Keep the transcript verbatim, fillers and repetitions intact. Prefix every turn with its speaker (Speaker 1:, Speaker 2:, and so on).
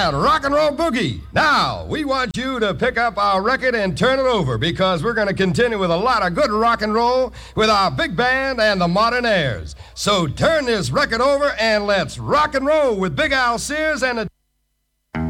Speaker 1: and Rock and Roll Boogie. Now, we want you to pick up our record and turn it over because we're going to continue with a lot of good rock and roll with our big band and the modern airs. So turn this record over and let's rock and roll with Big Al Sears and the...